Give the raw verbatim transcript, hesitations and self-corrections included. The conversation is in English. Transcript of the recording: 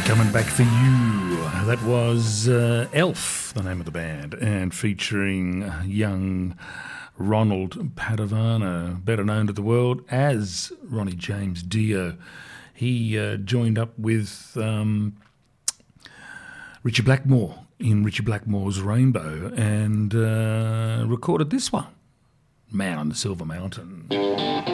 Coming back for you. That was uh, Elf, the name of the band, and featuring young Ronald Padovano, better known to the world as Ronnie James Dio. He uh, joined up with um, Richie Blackmore in Richie Blackmore's Rainbow and uh, recorded this one, Man on the Silver Mountain.